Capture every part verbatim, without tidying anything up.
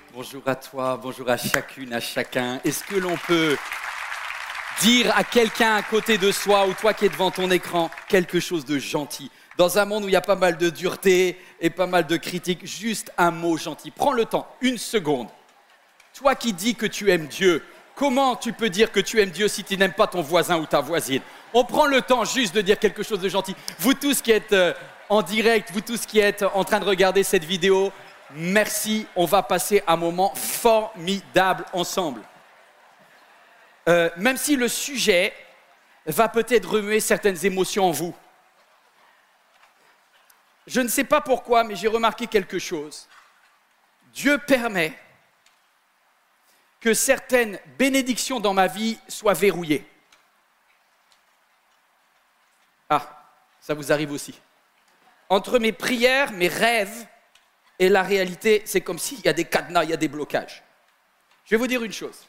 Bonjour à toi, bonjour à chacune, à chacun. Est-ce que l'on peut dire à quelqu'un à côté de soi ou toi qui es devant ton écran quelque chose de gentil? Dans un monde où il y a pas mal de dureté et pas mal de critiques, juste un mot gentil. Prends le temps, une seconde. Toi qui dis que tu aimes Dieu, comment tu peux dire que tu aimes Dieu si tu n'aimes pas ton voisin ou ta voisine? On prend le temps juste de dire quelque chose de gentil. Vous tous qui êtes euh, en direct, vous tous qui êtes en train de regarder cette vidéo, merci, on va passer un moment formidable ensemble. Euh, même si le sujet va peut-être remuer certaines émotions en vous. Je ne sais pas pourquoi, mais j'ai remarqué quelque chose. Dieu permet que certaines bénédictions dans ma vie soient verrouillées. Ah, ça vous arrive aussi. Entre mes prières, mes rêves et la réalité, c'est comme s'il y a des cadenas, il y a des blocages. Je vais vous dire une chose.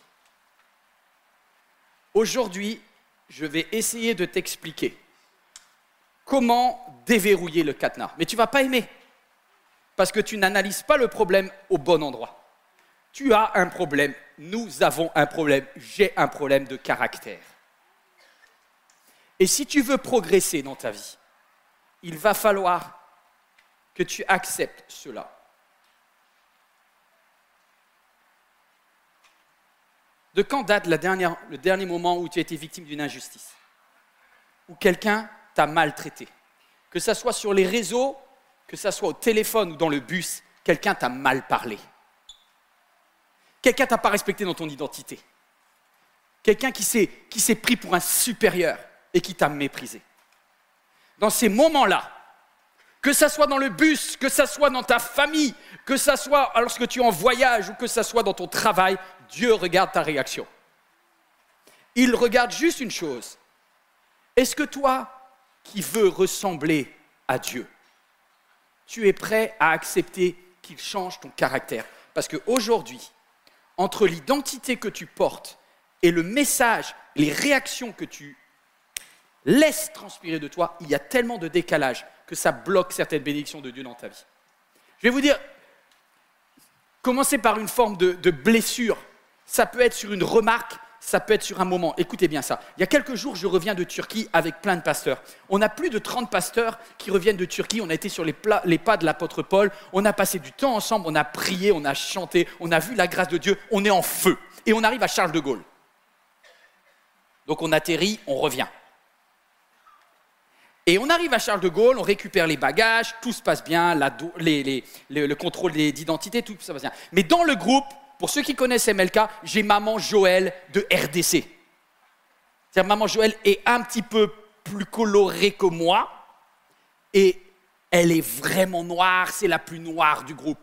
Aujourd'hui, je vais essayer de t'expliquer comment déverrouiller le cadenas. Mais tu ne vas pas aimer, parce que tu n'analyses pas le problème au bon endroit. Tu as un problème, nous avons un problème, j'ai un problème de caractère. Et si tu veux progresser dans ta vie, il va falloir que tu acceptes cela. De quand date la dernière, le dernier moment où tu as été victime d'une injustice? Où quelqu'un t'a maltraité? Que ça soit sur les réseaux, que ça soit au téléphone ou dans le bus, quelqu'un t'a mal parlé. Quelqu'un t'a pas respecté dans ton identité. Quelqu'un qui s'est, qui s'est pris pour un supérieur et qui t'a méprisé. Dans ces moments-là, que ça soit dans le bus, que ça soit dans ta famille, que ça soit lorsque tu es en voyage ou que ça soit dans ton travail, Dieu regarde ta réaction. Il regarde juste une chose. Est-ce que toi, qui veux ressembler à Dieu, tu es prêt à accepter qu'il change ton caractère? Parce qu'aujourd'hui, entre l'identité que tu portes et le message, les réactions que tu laisses transpirer de toi, il y a tellement de décalage que ça bloque certaines bénédictions de Dieu dans ta vie. Je vais vous dire, commencez par une forme de, de blessure. Ça peut être sur une remarque, ça peut être sur un moment. Écoutez bien ça. Il y a quelques jours, je reviens de Turquie avec plein de pasteurs. On a plus de trente pasteurs qui reviennent de Turquie. On a été sur les, pla- les pas de l'apôtre Paul. On a passé du temps ensemble, on a prié, on a chanté, on a vu la grâce de Dieu. On est en feu. Et on arrive à Charles de Gaulle. Donc on atterrit, on revient. Et on arrive à Charles de Gaulle, on récupère les bagages, tout se passe bien, la do- les, les, les, le contrôle d'identité, tout se passe bien. Mais dans le groupe, pour ceux qui connaissent M L K, j'ai maman Joël de R D C. C'est-à-dire maman Joël est un petit peu plus colorée que moi et elle est vraiment noire, c'est la plus noire du groupe.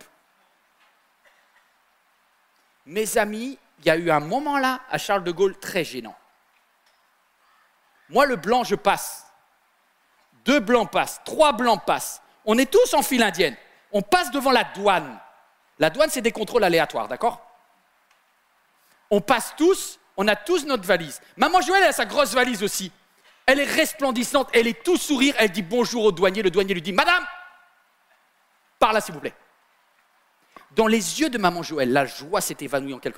Mes amis, il y a eu un moment là, à Charles de Gaulle, très gênant. Moi, le blanc, je passe. Deux blancs passent, trois blancs passent. On est tous en file indienne. On passe devant la douane. La douane, c'est des contrôles aléatoires, d'accord? On passe tous, on a tous notre valise. Maman Joël, elle a sa grosse valise aussi. Elle est resplendissante, elle est tout sourire, elle dit bonjour au douanier. Le douanier lui dit « Madame, par là, s'il vous plaît ». Dans les yeux de maman Joël, la joie s'est évanouie en quelque